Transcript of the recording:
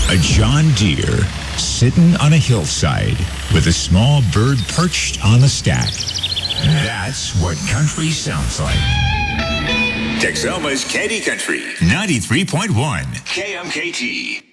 A John Deere sitting on a hillside with a small bird perched on the stack. That's what country sounds like. Texoma's Candy Country 93.1 KMKT.